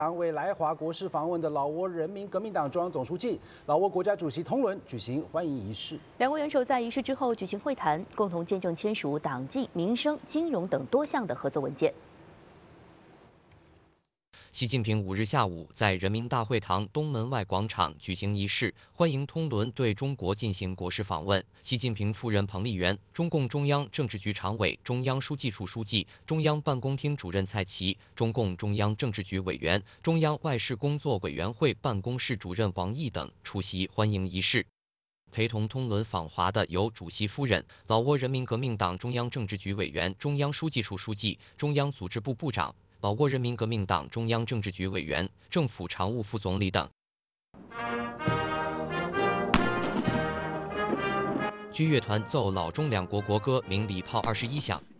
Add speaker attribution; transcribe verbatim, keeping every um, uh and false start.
Speaker 1: 为来华国事访问的老挝人民革命党中央总书记、老挝国家主席同伦举行欢迎仪式。
Speaker 2: 两国元首在仪式之后举行会谈，共同见证签署党纪、民生、金融等多项的合作文件。
Speaker 3: 习近平五日下午在人民大会堂东门外广场举行仪式，欢迎通伦对中国进行国事访问。习近平夫人彭丽媛、中共中央政治局常委、中央书记处书记、中央办公厅主任蔡奇、中共中央政治局委员、中央外事工作委员会办公室主任王毅等出席欢迎仪式。 陪同通伦访华的有主席夫人、老挝人民革命党中央政治局委员、中央书记处书记、中央组织部部长。 老挝人民革命党中央政治局委员、政府常务副总理等。军乐团奏老中两国国歌鸣礼炮二十一响。